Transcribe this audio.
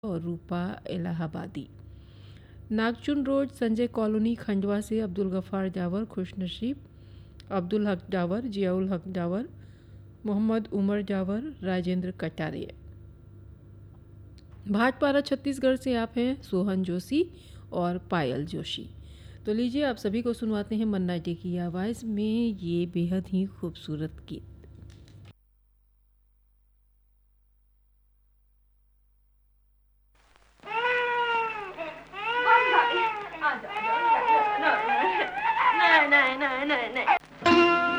और रूपा इलाहाबादी। नागचुन road Sanjay colony Khandwa से अब्दुल गफ़ार जावर खुश नसीब, अब्दुल हक जावर, जियाउल हक जावर, मोहम्मद उमर जावर, राजेंद्र कटारिया। भाटपारा छत्तीसगढ़ से आप हैं सोहन जोशी और पायल जोशी। तो लीजिए आप सभी को सुनवाते हैं मन्ना डे की आवाज़ में ये बेहद ही खूबसूरत गीत।